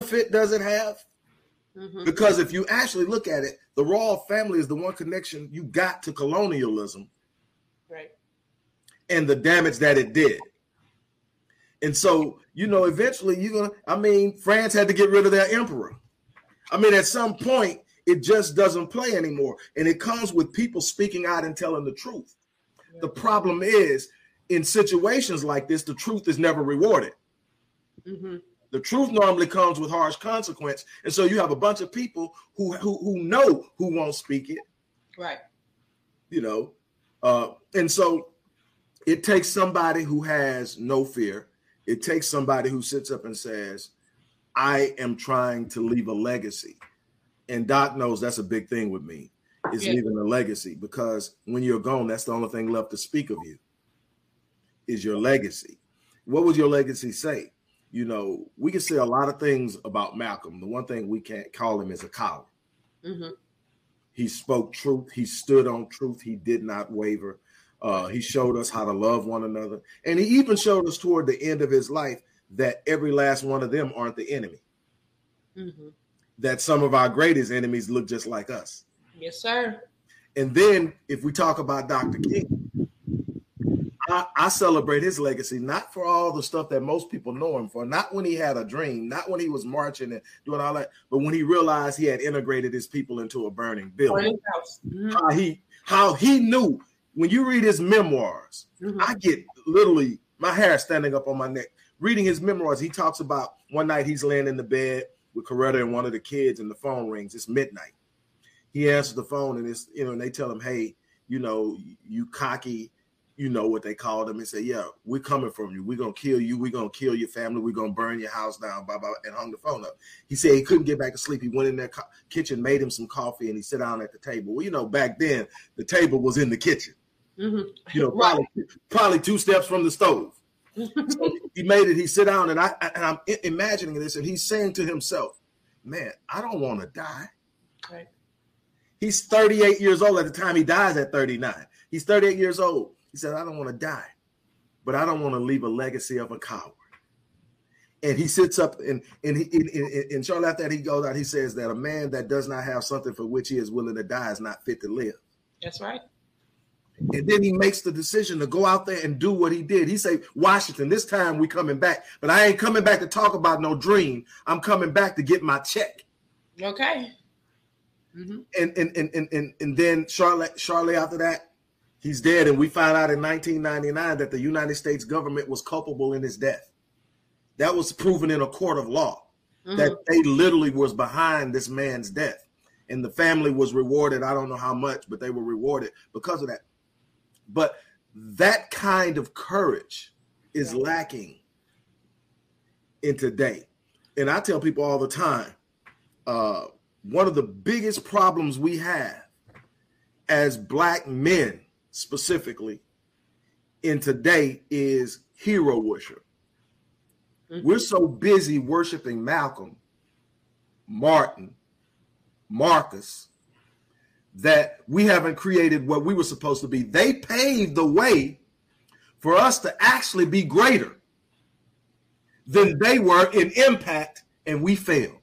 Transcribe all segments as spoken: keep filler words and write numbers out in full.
benefit does it have? Mm-hmm. Because if you actually look at it, the royal family is the one connection you got to colonialism, right, and the damage that it did. And so, you know, eventually you're going to, I mean, France had to get rid of their emperor. I mean, at some point, it just doesn't play anymore. And it comes with people speaking out and telling the truth. right. The problem is, in situations like this, the truth is never rewarded. Mm-hmm. The truth normally comes with harsh consequence. And so you have a bunch of people who who, who know who won't speak it. Right. You know, uh, and so it takes somebody who has no fear. It takes somebody who sits up and says, I am trying to leave a legacy. And Doc knows that's a big thing with me, is yeah. leaving a legacy, because when you're gone, that's the only thing left to speak of you is your legacy. What would your legacy say? You know, we can say a lot of things about Malcolm. The one thing we can't call him is a coward. Mm-hmm. He spoke truth. He stood on truth. He did not waver. Uh, he showed us how to love one another. And he even showed us toward the end of his life that every last one of them aren't the enemy. Mm-hmm. That some of our greatest enemies look just like us. Yes, sir. And then if we talk about Doctor King, I, I celebrate his legacy, not for all the stuff that most people know him for, not when he had a dream, not when he was marching and doing all that, but when he realized he had integrated his people into a burning building. Mm-hmm. How he, how he knew. When you read his memoirs, mm-hmm. I get literally my hair standing up on my neck. Reading his memoirs, he talks about one night he's laying in the bed with Coretta and one of the kids, and the phone rings. It's midnight. He answers the phone, and it's, you know, and they tell him, hey, you know, you cocky, you know what they called him, and say, yeah, we're coming from you. We're going to kill you. We're going to kill your family. We're going to burn your house down, blah, blah, and hung the phone up. He said he couldn't get back to sleep. He went in their co- kitchen, made him some coffee, and he sat down at the table. Well, you know, back then, the table was in the kitchen. Mm-hmm. You know, probably, probably two steps from the stove. So he made it. He sit down, and I and I'm imagining this, and he's saying to himself, "Man, I don't want to die." Right. He's thirty-eight years old at the time he dies at thirty-nine. He's thirty-eight years old. He said, "I don't want to die, but I don't want to leave a legacy of a coward." And he sits up, and and, he, and, and, and shortly after that, he goes out. He says that a man that does not have something for which he is willing to die is not fit to live. That's right. And then he makes the decision to go out there and do what he did. He say, Washington, this time we coming back, but I ain't coming back to talk about no dream. I'm coming back to get my check. Okay. Mm-hmm. And, and, and, and, and, and then shortly, shortly after that, he's dead. And we found out in nineteen ninety-nine that the United States government was culpable in his death. That was proven in a court of law, mm-hmm. that they literally was behind this man's death. And the family was rewarded. I don't know how much, but they were rewarded because of that. But that kind of courage is yeah. lacking in today. And I tell people all the time, uh, one of the biggest problems we have as Black men specifically in today is hero worship. Mm-hmm. We're so busy worshiping Malcolm, Martin, Marcus, that we haven't created what we were supposed to be. They paved the way for us to actually be greater than they were in impact, and we failed.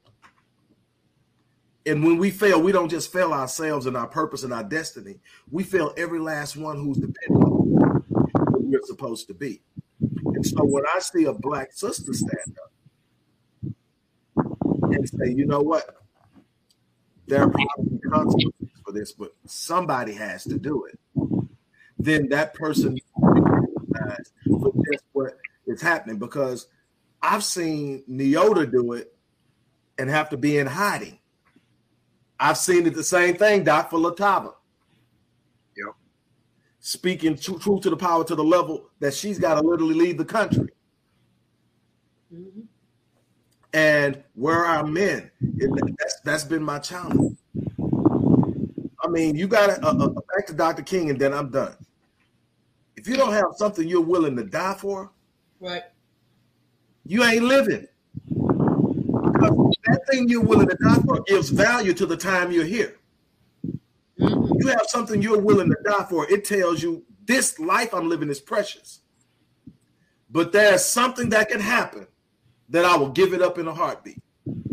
And when we fail, we don't just fail ourselves and our purpose and our destiny. We fail every last one who's dependent on what we're supposed to be. And so when I see a Black sister stand up and say, you know what, there are probably consequences for this, but somebody has to do it, then that person recognizes for just what is happening. Because I've seen Neota do it and have to be in hiding. I've seen it the same thing, Doc, for Latava. Yep. Speaking truth true to the power to the level that she's got to literally leave the country. Mm-hmm. And where are men? That's, that's been my challenge. I mean, you got to, uh, uh, back to Doctor King, and then I'm done. If you don't have something you're willing to die for, right, you ain't living. Because that thing you're willing to die for gives value to the time you're here. Mm-hmm. You have something you're willing to die for, it tells you this life I'm living is precious. But there's something that can happen that I will give it up in a heartbeat.